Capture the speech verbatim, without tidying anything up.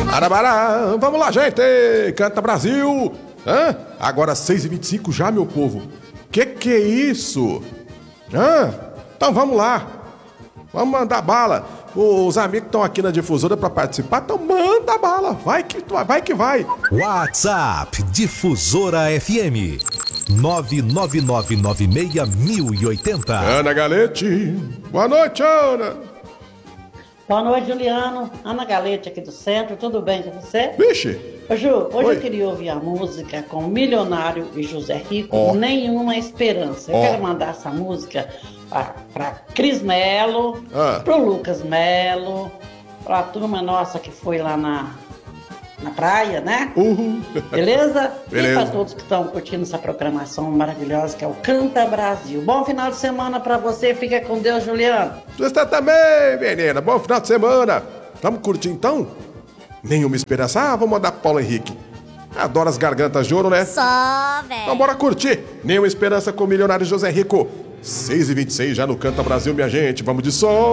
Arabará, vamos lá, gente! Canta Brasil! Hã? Agora seis e vinte e cinco já, meu povo. Que que é isso? Hã? Então vamos lá. Vamos mandar bala. Os amigos que estão aqui na difusora para participar, então manda bala. Vai que vai que vai. WhatsApp Difusora F M nove nove nove nove seis mil e oitenta. Ana Galete. Boa noite, Ana. Boa noite, Juliano. Ana Galete aqui do centro, tudo bem com você? Vixe. Ô, Ju, hoje Oi. eu queria ouvir a música com Milionário e José Rico, Ó. Nenhuma Esperança. Eu Ó. quero mandar essa música pra, pra Cris Melo, Ah. pro Lucas Melo, pra turma nossa que foi lá na, na praia, né? Uhul. Beleza? Beleza. E para todos que estão curtindo essa programação maravilhosa que é o Canta Brasil. Bom final de semana para você. Fica com Deus, Juliano. Você também, menina. Bom final de semana. Vamos curtir então? Nenhuma esperança. Ah, vamos mandar pro Paulo Henrique. Adoro as gargantas de ouro, né? Só, velho. Então bora curtir. Nenhuma esperança com o milionário José Rico. seis e vinte e seis já no Canta Brasil, minha gente. Vamos de som.